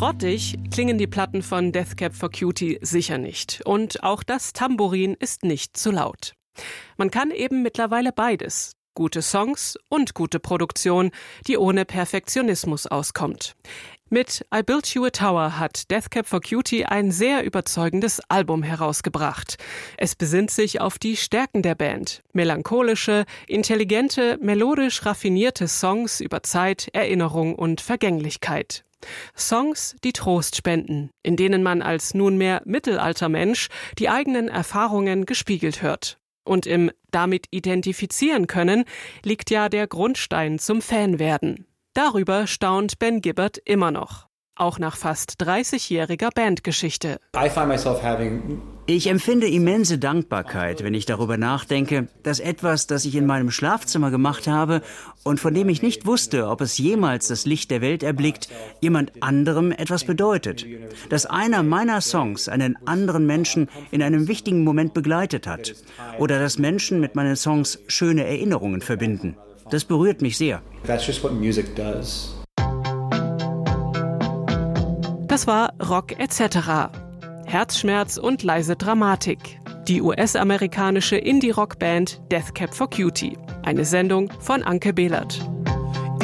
Schrottig klingen die Platten von Death Cab for Cutie sicher nicht. Und auch das Tambourin ist nicht zu laut. Man kann eben mittlerweile beides. Gute Songs und gute Produktion, die ohne Perfektionismus auskommt. Mit I Built You a Tower hat Death Cab for Cutie ein sehr überzeugendes Album herausgebracht. Es besinnt sich auf die Stärken der Band. Melancholische, intelligente, melodisch raffinierte Songs über Zeit, Erinnerung und Vergänglichkeit. Songs, die Trost spenden, in denen man als nunmehr Mittelaltermensch die eigenen Erfahrungen gespiegelt hört. Und im damit identifizieren können liegt ja der Grundstein zum Fanwerden. Darüber staunt Ben Gibbard immer noch, auch nach fast 30-jähriger Bandgeschichte. Ich empfinde immense Dankbarkeit, wenn ich darüber nachdenke, dass etwas, das ich in meinem Schlafzimmer gemacht habe und von dem ich nicht wusste, ob es jemals das Licht der Welt erblickt, jemand anderem etwas bedeutet. Dass einer meiner Songs einen anderen Menschen in einem wichtigen Moment begleitet hat. Oder dass Menschen mit meinen Songs schöne Erinnerungen verbinden. Das berührt mich sehr. That's just what music does. Das war Rock etc. Herzschmerz und leise Dramatik. Die US-amerikanische Indie-Rock-Band Death Cab for Cutie. Eine Sendung von Anke Behlert.